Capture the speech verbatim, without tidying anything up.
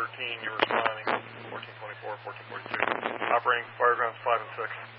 thirteen, you were responding, fourteen twenty-four, fourteen forty-two. Operating fire grounds five and six.